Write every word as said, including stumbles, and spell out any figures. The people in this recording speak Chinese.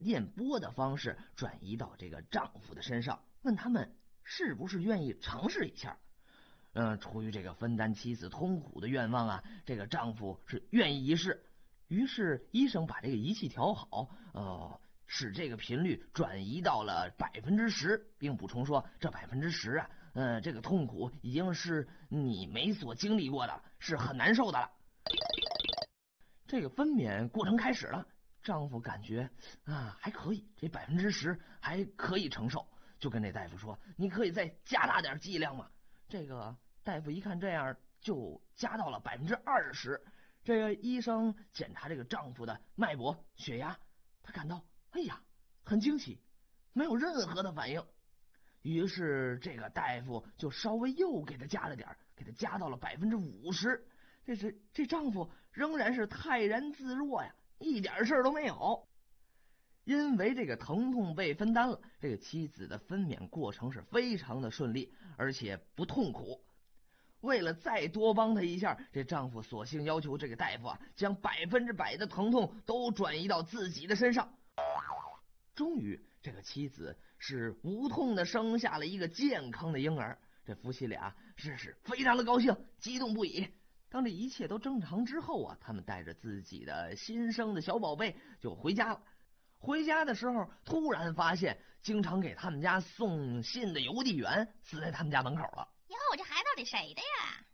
电波的方式转移到这个丈夫的身上，问他们是不是愿意尝试一下。嗯，出于这个分担妻子痛苦的愿望啊，这个丈夫是愿意一试。于是医生把这个仪器调好，呃，使这个频率转移到了百分之十，并补充说，这百分之十啊，呃，这个痛苦已经是你没所经历过的，是很难受的了。这个分娩过程开始了，丈夫感觉啊还可以，这百分之十还可以承受，就跟这大夫说：“你可以再加大点剂量吗？”这个大夫一看这样，就加到了百分之二十。这个医生检查这个丈夫的脉搏、血压，他感到哎呀很惊喜，没有任何的反应。于是这个大夫就稍微又给他加了点，给他加到了百分之五十。这是这丈夫仍然是泰然自若呀，一点事儿都没有。因为这个疼痛被分担了，这个妻子的分娩过程是非常的顺利，而且不痛苦。为了再多帮他一下，这丈夫索性要求这个大夫啊，将百分之百的疼痛都转移到自己的身上。终于，这个妻子是无痛的生下了一个健康的婴儿。这夫妻俩是是非常的高兴，激动不已。当这一切都正常之后啊，他们带着自己的新生的小宝贝就回家了。回家的时候，突然发现经常给他们家送信的邮递员死在他们家门口了。 哟，这孩子到底谁的呀？